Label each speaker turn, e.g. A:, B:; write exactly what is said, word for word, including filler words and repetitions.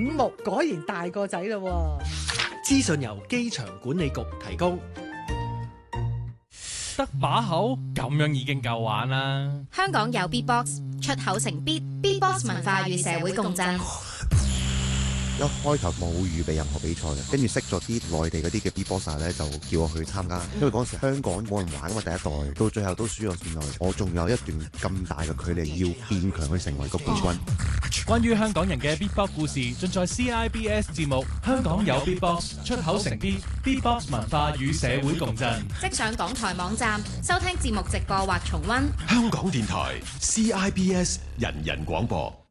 A: 目，果然大個仔咯。
B: 資訊由機場管理局提供。
C: 得把口咁樣已經夠玩啦。
D: 香港有 Beatbox， 出口成 Beat，Beatbox 文化與社會共振。
E: 一開頭冇預備任何比賽嘅，跟住識咗啲內地嗰啲嘅 Beatboxer 咧，就叫我去參加。因為嗰陣時香港冇人玩啊嘛，第一代到最後都輸咗線內，我仲有一段咁大嘅距離要變強去成為個冠軍。
C: 關於香港人嘅 Beatbox 故事，盡在 C I B S 節目《香港有 Beatbox》，出口成 Beat，Beatbox 文化與社會共振。
D: 即上港台網站收聽節目直播或重溫。
F: 香港電台 C I B S 人人廣播。